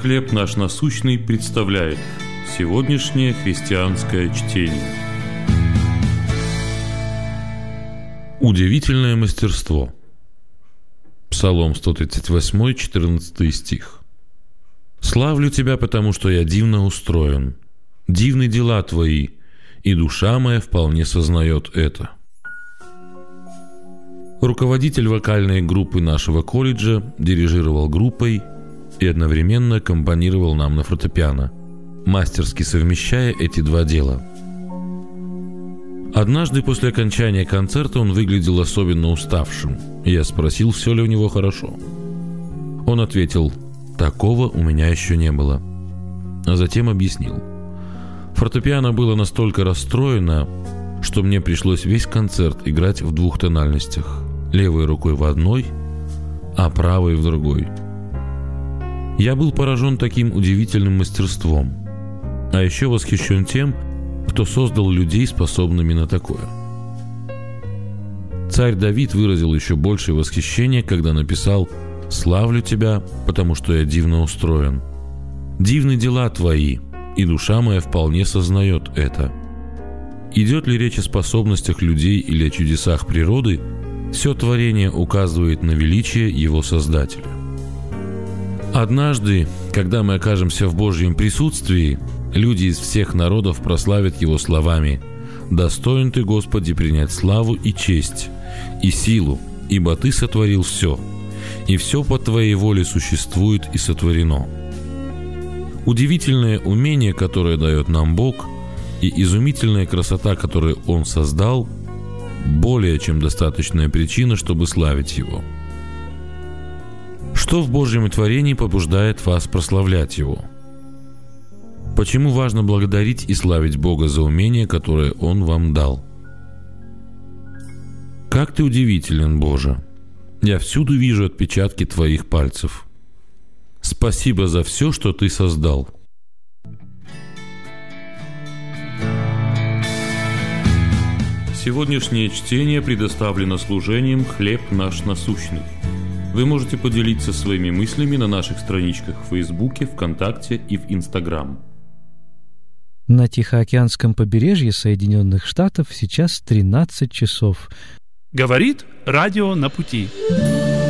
«Хлеб наш насущный» представляет сегодняшнее христианское чтение. Удивительное мастерство. Псалом 138, 14 стих. «Славлю Тебя, потому что я дивно устроен. Дивны дела Твои, и душа моя вполне сознает это». Руководитель вокальной группы нашего колледжа дирижировал группой и одновременно аккомпанировал нам на фортепиано, мастерски совмещая эти два дела. Однажды после окончания концерта он выглядел особенно уставшим, и я спросил, все ли у него хорошо. Он ответил: «Такого у меня еще не было». А затем объяснил: фортепиано было настолько расстроено, что мне пришлось весь концерт играть в двух тональностях, левой рукой в одной, а правой в другой. Я был поражен таким удивительным мастерством, а еще восхищен тем, кто создал людей, способными на такое. Царь Давид выразил еще большее восхищение, когда написал: «Славлю Тебя, потому что я дивно устроен. Дивны дела Твои, и душа моя вполне сознает это». Идет ли речь о способностях людей или о чудесах природы, все творение указывает на величие его Создателя. Однажды, когда мы окажемся в Божьем присутствии, люди из всех народов прославят Его словами: «Достоин Ты, Господи, принять славу и честь, и силу, ибо Ты сотворил все, и все по Твоей воле существует и сотворено». Удивительное умение, которое дает нам Бог, и изумительная красота, которую Он создал, более чем достаточная причина, чтобы славить Его. Что в Божьем творении побуждает вас прославлять Его? Почему важно благодарить и славить Бога за умение, которое Он вам дал? Как Ты удивителен, Боже! Я всюду вижу отпечатки Твоих пальцев. Спасибо за все, что Ты создал. Сегодняшнее чтение предоставлено служением «Хлеб наш насущный». Вы можете поделиться своими мыслями на наших страничках в Фейсбуке, ВКонтакте и в Инстаграм. На Тихоокеанском побережье Соединенных Штатов сейчас 13 часов. Говорит радио «На пути».